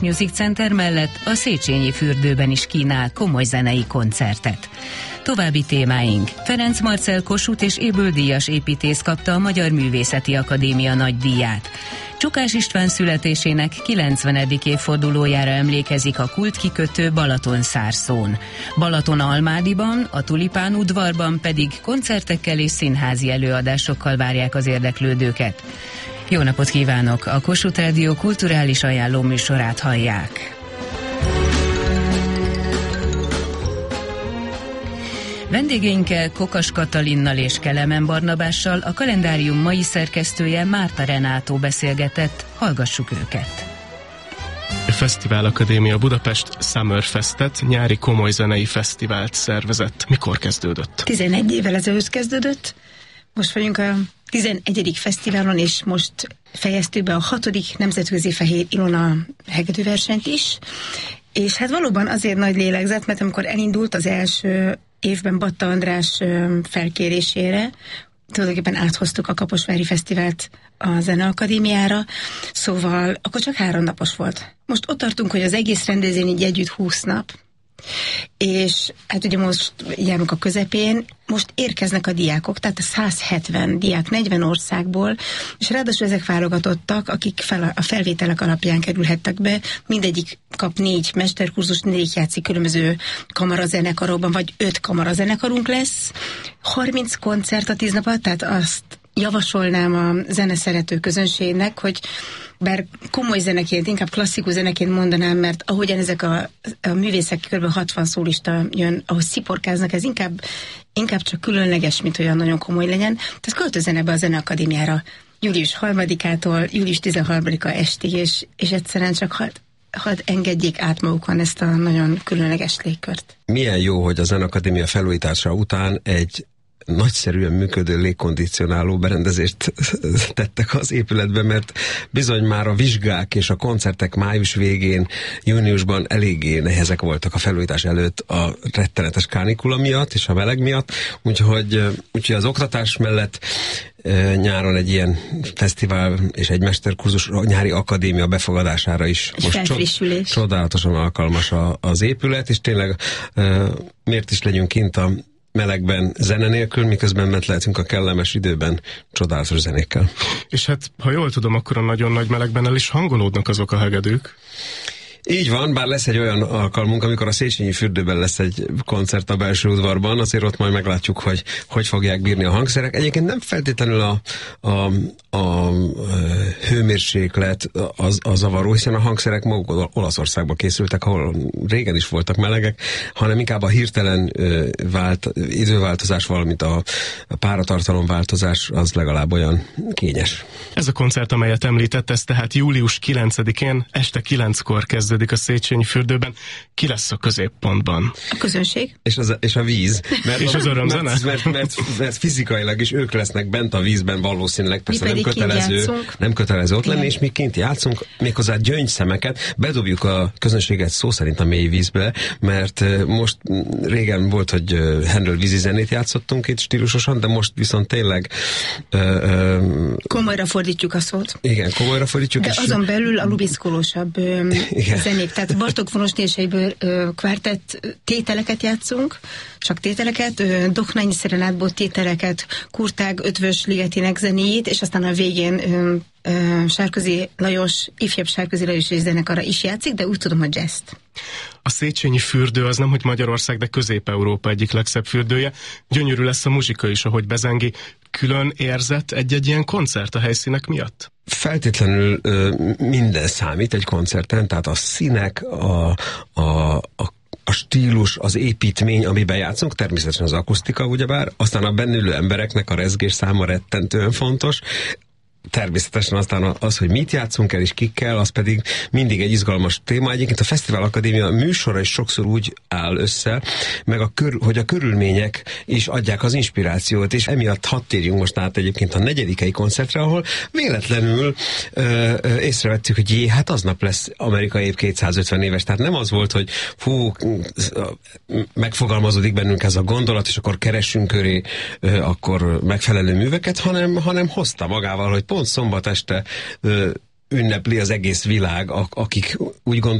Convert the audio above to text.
Music Center mellett a Széchenyi fürdőben is kínál komoly zenei koncertet. További témáink. Ferenc Marcell Kossuth és Éből díjas építész kapta a Magyar Művészeti Akadémia nagydíját. Csukás István születésének 90. évfordulójára emlékezik a kultkikötő Balatonszárszón. Balatonalmádiban, a Tulipán udvarban pedig koncertekkel és színházi előadásokkal várják az érdeklődőket. Jó napot kívánok! A Kossuth Rádió kulturális ajánló műsorát hallják. Vendégeinkkel, Kokas Katalinnal és Kelemen Barnabással a kalendárium mai szerkesztője Márta Renátó beszélgetett, hallgassuk őket. A Fesztivál Akadémia Budapest Summerfestet, nyári komoly zenei fesztivált szervezett. Mikor kezdődött? 11 évvel ezelőtt kezdődött. Most vagyunk a 11. fesztiválon, és most fejeztük be a 6. nemzetközi Fehér Ilona hegedűversenyt is. És hát valóban azért nagy lélegzet, mert amikor elindult az első évben Batta András felkérésére, tulajdonképpen áthoztuk a Kaposvári Fesztivált a Zeneakadémiára, szóval akkor csak 3 napos volt. Most ott tartunk, hogy az egész rendezvény így együtt 20 nap, és hát ugye most járunk a közepén, most érkeznek a diákok, tehát a 170 diák 40 országból, és ráadásul ezek válogatottak, akik a felvételek alapján kerülhettek be, mindegyik kap 4 mesterkurzust, 4 játszik különböző kamarazenekarokban, vagy 5 kamarazenekarunk lesz, 30 koncert a 10 nap alatt, tehát azt javasolnám a zeneszerető közönségnek, hogy bár komoly zeneként, inkább klasszikus zeneként mondanám, mert ahogyan ezek a művészek kb. 60 szólista jön, ahogy sziporkáznak, ez inkább csak különleges, mint olyan nagyon komoly legyen. Tehát költözzenek be a Zeneakadémiára július 3-ától július 13-a estig, és egyszerűen csak hadd engedjék át magukon ezt a nagyon különleges légkört. Milyen jó, hogy a Zeneakadémia felújítása után egy nagyszerűen működő légkondicionáló berendezést tettek az épületbe, mert bizony már a vizsgák és a koncertek május végén, júniusban eléggé nehezek voltak a felújítás előtt a rettenetes kánikula miatt és a meleg miatt, úgyhogy az oktatás mellett nyáron egy ilyen fesztivál és egy mesterkurzus a nyári akadémia befogadására is most csodálatosan alkalmas az épület, és tényleg miért is legyünk kint a melegben zene nélkül, miközben ment lehetünk a kellemes időben csodálatos zenékkel. És hát, ha jól tudom, akkor a nagyon nagy melegben el is hangolódnak azok a hegedűk. Így van, bár lesz egy olyan alkalmunk, amikor a Széchenyi fürdőben lesz egy koncert a belső udvarban, azért ott majd meglátjuk, hogy fogják bírni a hangszerek. Egyébként nem feltétlenül a hőmérséklet a zavaró, hiszen a hangszerek maguk Olaszországban készültek, ahol régen is voltak melegek, hanem inkább a hirtelen időváltozás, valamint a páratartalomváltozás az legalább olyan kényes. Ez a koncert, amelyet említett, ez tehát július 9-én este 9-kor kezdődik a Széchenyi fürdőben. Ki lesz a középpontban? A közönség. És a víz. És az örömzene? Mert fizikailag is ők lesznek bent a vízben valószínűleg, persze nem kötelező ott lenni, és mi kint játszunk, méghozzá gyöngyszemeket, bedobjuk a közönséget szó szerint a mély vízbe, mert most régen volt, hogy Handel vízi zenét játszottunk itt stílusosan, de most viszont tényleg komolyra fordítjuk a szót. Igen, komolyra fordítjuk. De azon belül a lubiszkolósabb zenék. Tehát Bartók Vonós Nélseiből kvártett tételeket játszunk, csak tételeket, Doknányi Szerenátból tételeket, Kurtág Ötvös Ligetinek zenéjét, és aztán a végén Sárközi Lajos, ifjabb Sárközi Lajos és zenekara is játszik, de úgy tudom, hogy jazzt. A Széchenyi fürdő az nem, hogy Magyarország, de Közép-Európa egyik legszebb fürdője. Gyönyörű lesz a muzsika is, ahogy bezengi. Külön érzett egy ilyen koncert a helyszínek miatt? Feltétlenül minden számít egy koncerten, tehát a színek, a stílus, az építmény, amiben játszunk, természetesen az akusztika, ugyebár, aztán a bennülő embereknek a rezgés száma rettentően fontos, természetesen aztán az, hogy mit játszunk el és kikkel, az pedig mindig egy izgalmas téma. Egyébként a Fesztivál Akadémia műsora is sokszor úgy áll össze, meg hogy a körülmények is adják az inspirációt, és emiatt hadd térjünk most át egyébként a 4. koncertre, ahol véletlenül észrevettük, hogy hát aznap lesz Amerika év 250 éves, tehát nem az volt, hogy megfogalmazódik bennünk ez a gondolat, és akkor keressünk köré akkor megfelelő műveket, hanem hozta magával, hogy pont szombat este ünnepli az egész világ, akik úgy